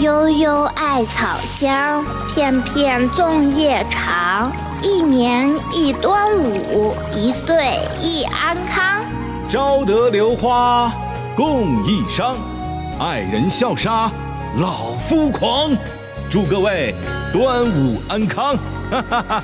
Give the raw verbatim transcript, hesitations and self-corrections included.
悠悠艾草香，片片粽叶长。一年一端午，一岁一安康。 招得榴花共一觞，爱人笑杀老夫狂。祝各位端午安康！哈哈哈。